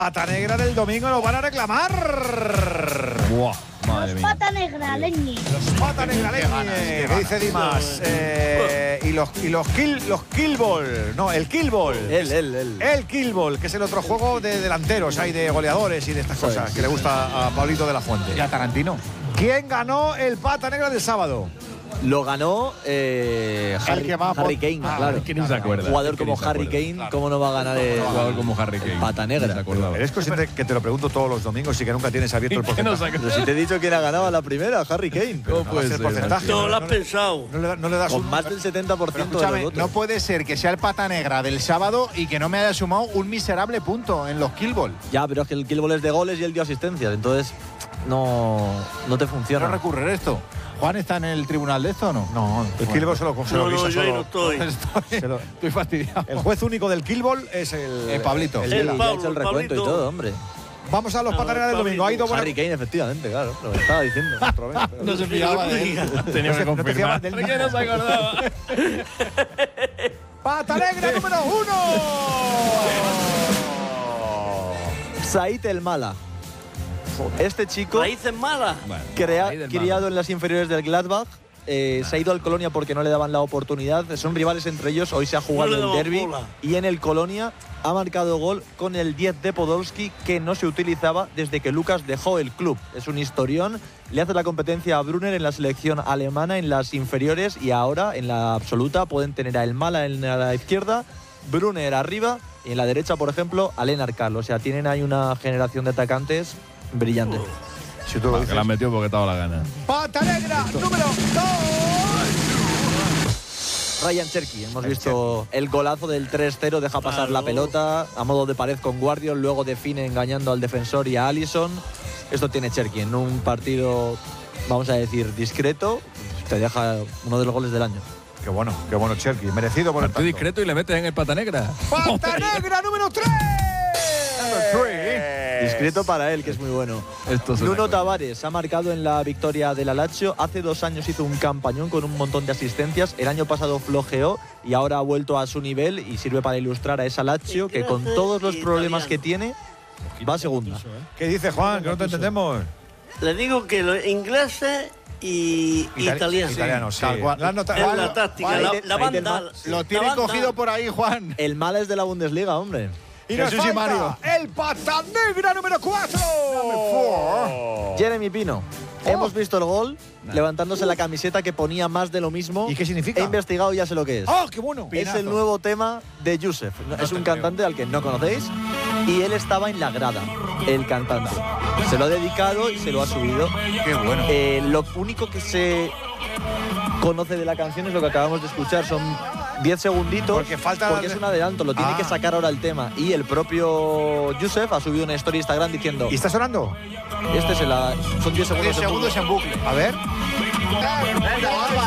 Pata negra del domingo lo van a reclamar. Buah, madre mía. Pata negra, leñi. Los pata negra leñi, que dice Dimas. Y los kill ball. No, el kill ball. El kill ball, que es el otro juego de delanteros, hay de goleadores y de estas cosas, que le gusta a Pablito de la Fuente. ¿Y a Tarantino? ¿Quién ganó el pata negra del sábado? Lo ganó Harry Kane, claro. ¿Quién se acuerda? Un jugador como Harry Kane, claro. ¿Cómo no va a ganar el jugador como Harry Kane? Pata negra. Eres consciente que te lo pregunto todos los domingos y que nunca tienes abierto el porcentaje. Pero si te he dicho quién ha ganado a la primera, Harry Kane. ¿Cómo puede ser? Porcentaje. No lo has pensado. No le das Con más del 70% de los votos. No puede ser que sea el pata negra del sábado y que no me haya sumado un miserable punto en los kill ball. Ya, pero es que el kill ball es de goles y él dio asistencias, entonces no te funciona. ¿No recurrir esto? ¿Juan está en el tribunal de esto o no? No, el kill ball se lo No, yo ahí no estoy. Estoy fastidiado. El juez único del kill ball es el Pablito. Sí, ya ha hecho el recuento y todo, hombre. Vamos a los pata negra del domingo. Hay dos Harry Kane, efectivamente, claro. Lo estaba diciendo. No se fiaba de él. Tenía que confirmar. ¿Por qué no se acordaba? ¡Pata negra número 1! Said El Mala. Este chico, Raíces malas. criado en las inferiores del Gladbach, se ha ido al Colonia porque no le daban la oportunidad. Son rivales entre ellos. Hoy se ha jugado el derbi y en el Colonia ha marcado gol con el 10 de Podolski, que no se utilizaba desde que Lucas dejó el club. Es un historión. Le hace la competencia a Brunner en la selección alemana en las inferiores y ahora en la absoluta pueden tener a El Mala en la izquierda, Brunner arriba y en la derecha, por ejemplo, a Lennart Karl. O sea, tienen ahí una generación de atacantes brillante. Si tú lo dices. Que la han metido porque estaba la gana. ¡Pata negra número 2! Ryan Cherky, hemos visto el golazo del 3-0, deja pasar la pelota a modo de pared con Guardiol, luego define engañando al defensor y a Alisson. Esto tiene Cherky en un partido, vamos a decir, discreto, te deja uno de los goles del año. Qué bueno Cherky, merecido por el Partido discreto y le metes en el pata negra. ¡Pata negra número 3! Discreto para él, que es muy bueno. Nuno Tavares ha marcado en la victoria del Lazio. Hace 2 años hizo un campañón con un montón de asistencias. El año pasado flojeó y ahora ha vuelto a su nivel y sirve para ilustrar a esa Lazio que con todos los problemas que tiene va a segunda. ¿Qué dice Juan? Que no te entendemos. Le digo que los ingleses y italianos. Italianos, sí. Es la táctica, la banda. Lo tiene cogido por ahí, Juan. El Mala es de la Bundesliga, hombre. Y nos Jesús y falta Mario. el pata negra número 4. Jeremy Pino. Hemos visto el gol levantándose la camiseta que ponía más de lo mismo. ¿Y qué significa? He investigado y ya sé lo que es. ¡Oh, qué bueno! Es el nuevo tema de Yusef. Es un cantante al que no conocéis y él estaba en la grada, el cantante. Se lo ha dedicado y se lo ha subido. Qué bueno. Lo único que se conoce de la canción es lo que acabamos de escuchar. Son 10 segunditos porque es un adelanto, lo tiene que sacar ahora el tema. Y el propio Yusef ha subido una story Instagram diciendo... ¿Y está sonando? Este es son 10 segundos, 10 segundos en bucle. A ver.